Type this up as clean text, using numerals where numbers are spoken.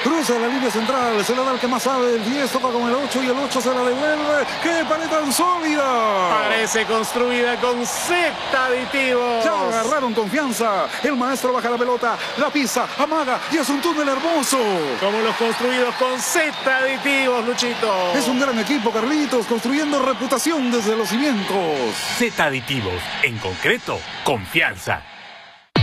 Cruza la línea central, se la da el que más sabe. El 10 toca con el 8 y el 8 se la devuelve. ¡Qué pared tan sólida! Parece construida con Z aditivos. Ya agarraron confianza. El maestro baja la pelota, la pisa, amaga y es un túnel hermoso. Como los construidos con Z aditivos, Luchito. Es un gran equipo, Carlitos, construyendo reputación desde los cimientos. Z aditivos, en concreto, confianza.